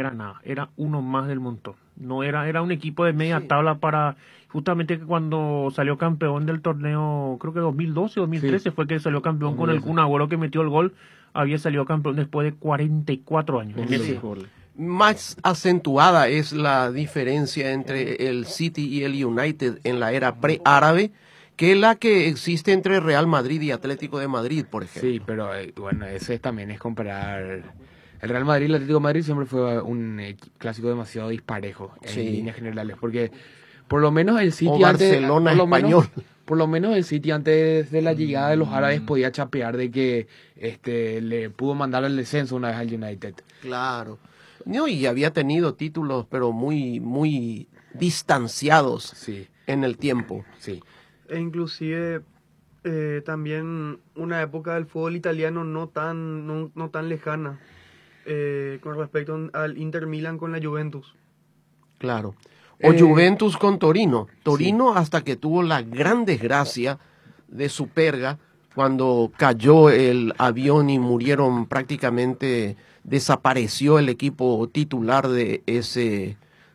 era nada, era uno más del montón. No era un equipo de media tabla para, justamente que cuando salió campeón del torneo, creo que 2012 o 2013 fue que salió campeón con el Kun Agüero que metió el gol, había salido campeón después de 44 años. Más acentuada es la diferencia entre el City y el United en la era pre-árabe que la que existe entre Real Madrid y Atlético de Madrid, por ejemplo. Sí, pero bueno, ese también es comparar. El Real Madrid y el Atlético de Madrid siempre fue un clásico demasiado disparejo en líneas generales, porque por lo menos el City Barcelona español. Por lo menos el City antes de la llegada de los árabes podía chapear de que le pudo mandar el descenso una vez al United. Claro. No, y había tenido títulos, pero muy, muy distanciados en el tiempo. Sí. E inclusive también una época del fútbol italiano no tan lejana con respecto al Inter Milan con la Juventus. Claro. O Juventus con Torino. Torino hasta que tuvo la gran desgracia de Superga cuando cayó el avión y murieron prácticamente, desapareció el equipo titular de ese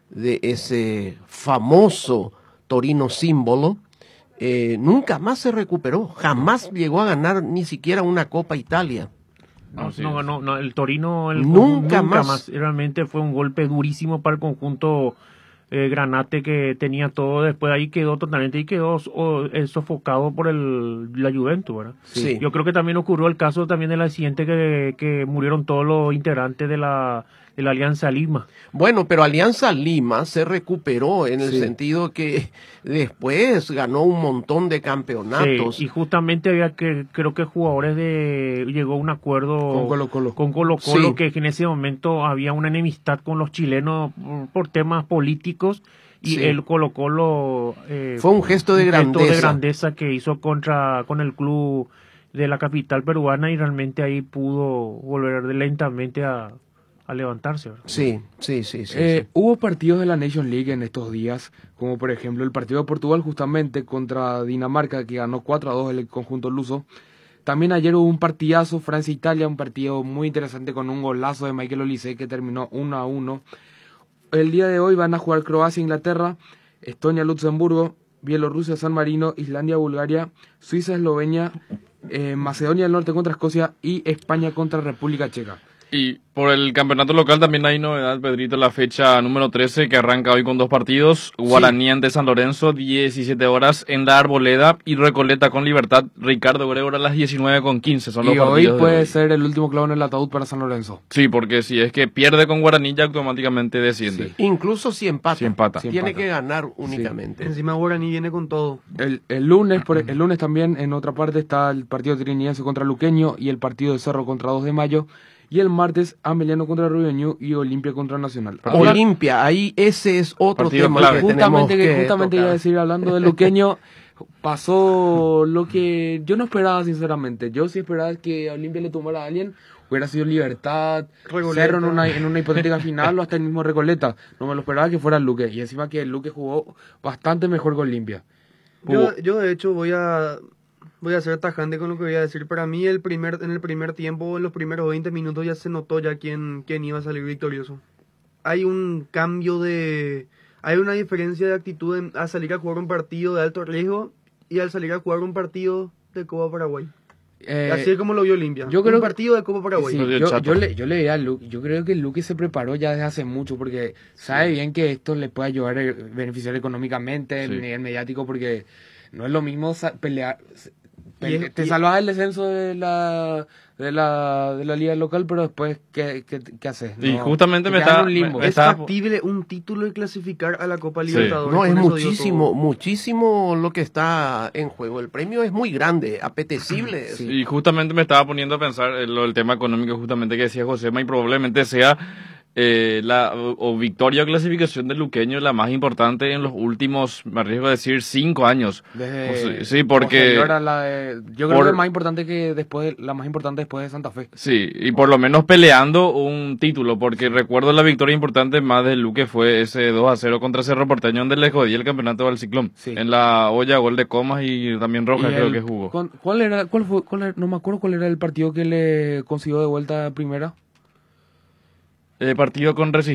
famoso Torino símbolo. Nunca más se recuperó, jamás llegó a ganar ni siquiera una Copa Italia. No ganó, el Torino nunca más. Realmente fue un golpe durísimo para el conjunto Granate, que tenía todo, después ahí quedó totalmente, sofocado por la Juventus, ¿verdad? Sí. Yo creo que también ocurrió el caso también del accidente que murieron todos los integrantes de la Alianza Lima. Bueno, pero Alianza Lima se recuperó en el sentido que después ganó un montón de campeonatos. Sí, y justamente creo que jugadores llegó a un acuerdo con Colo-Colo, que en ese momento había una enemistad con los chilenos por temas políticos, y el Colo-Colo fue un gesto de grandeza que hizo con el club de la capital peruana, y realmente ahí pudo volver lentamente a levantarse, ¿verdad? Sí. Hubo partidos de la Nation League en estos días, como por ejemplo el partido de Portugal justamente contra Dinamarca, que ganó 4-2 el conjunto luso. También ayer hubo un partidazo Francia-Italia, un partido muy interesante con un golazo de Michael Olise que terminó 1-1. El día de hoy van a jugar Croacia-Inglaterra, Estonia-Luxemburgo, Bielorrusia-San Marino, Islandia-Bulgaria, Suiza-Eslovenia, Macedonia del Norte contra Escocia y España contra República Checa. Y por el campeonato local también hay novedad, Pedrito, la fecha número 13 que arranca hoy con 2 partidos. Guaraní ante San Lorenzo, 17 horas en la Arboleda, y Recoleta con Libertad, Ricardo Gregorio a las 19:15. Son los partidos. Y hoy puede ser el último clavo en el ataúd para San Lorenzo. Sí, porque si es que pierde con Guaraní ya automáticamente desciende. Sí. Incluso si empata. Si tiene que ganar únicamente. Encima Guaraní viene con todo. El lunes también en otra parte está el partido trinidense contra Luqueño y el partido de Cerro contra 2 de Mayo. Y el martes, Ameliano contra Río Ñu y Olimpia contra Nacional. Olimpia, ahí ese es otro partido tema clave. que Justamente iba a decir, hablando de Luqueño, pasó lo que yo no esperaba, sinceramente. Yo sí esperaba que a Olimpia le tomara a alguien, hubiera sido Libertad, Cerro en una hipotética final o hasta el mismo Recoleta. No me lo esperaba que fuera Luque, y encima que el Luque jugó bastante mejor que Olimpia. Yo de hecho voy a ser tajante con lo que voy a decir. Para mí en el primer tiempo, en los primeros 20 minutos ya se notó ya quién iba a salir victorioso. Hay un cambio hay una diferencia de actitud a salir a jugar un partido de alto riesgo y al salir a jugar un partido de Copa Paraguay. Así es como lo vio Olimpia. Yo creo un partido de Copa Paraguay. Sí, yo le veía a Luque. Yo creo que Luque se preparó ya desde hace mucho porque sabe bien que esto le puede ayudar a beneficiar económicamente, en nivel mediático, porque no es lo mismo pelear. Te salvas del descenso de la liga local, pero después ¿qué haces? Y justamente es factible un título y clasificar a la Copa Libertadores. No, es muchísimo lo que está en juego. El premio es muy grande, apetecible. Y justamente me estaba poniendo a pensar el tema económico justamente que decía Josema, y probablemente sea la victoria o clasificación del Luqueño la más importante en los últimos, me arriesgo a decir, 5 años. Sí, porque yo creo que la más importante después de Santa Fe. Sí, y por lo menos peleando un título, porque recuerdo la victoria importante más del Luque fue ese 2-0 contra Cerro Porteño, donde le jodía el campeonato del Ciclón. Sí. En la olla, gol de Comas y también Rojas creo que jugó. No me acuerdo cuál era el partido que le consiguió de vuelta a primera. Partido con Resistencia.